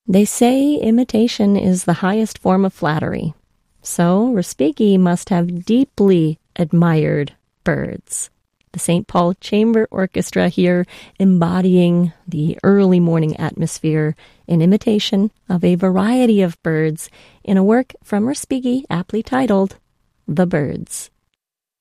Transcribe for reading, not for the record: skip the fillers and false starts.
They say imitation is the highest form of flattery, so Respighi must have deeply admired birds. The St. Paul Chamber Orchestra here embodying the early morning atmosphere in imitation of a variety of birds in a work from Respighi aptly titled The Birds.